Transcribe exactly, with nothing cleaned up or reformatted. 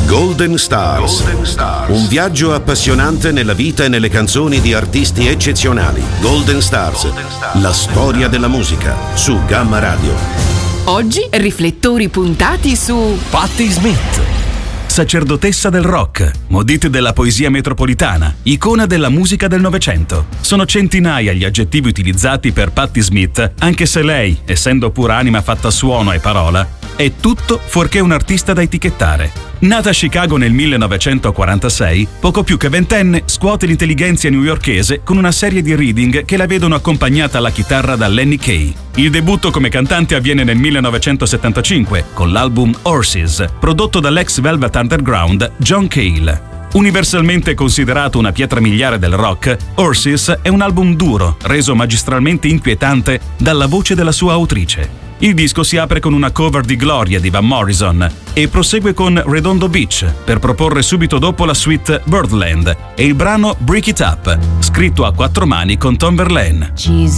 Golden Stars. Golden Stars. Un viaggio appassionante nella vita e nelle canzoni di artisti eccezionali. Golden Stars. Golden Stars. La storia della musica su Gamma Radio. Oggi riflettori puntati su Patti Smith, sacerdotessa del rock, modite della poesia metropolitana, icona della musica del Novecento. Sono centinaia gli aggettivi utilizzati per Patti Smith, anche se lei, essendo pura anima fatta a suono e parola, è tutto fuorché un artista da etichettare. Nata a Chicago nel millenovecentoquarantasei, poco più che ventenne, scuote l'intelligenza newyorkese con una serie di reading che la vedono accompagnata alla chitarra da Lenny Kaye. Il debutto come cantante avviene nel millenovecentosettantacinque con l'album Horses, prodotto dall'ex Velvet Underground John Cale. Universalmente considerato una pietra miliare del rock, Horses è un album duro, reso magistralmente inquietante dalla voce della sua autrice. Il disco si apre con una cover di Gloria di Van Morrison e prosegue con Redondo Beach per proporre subito dopo la suite Birdland e il brano Break It Up, scritto a quattro mani con Tom Verlaine. Jesus.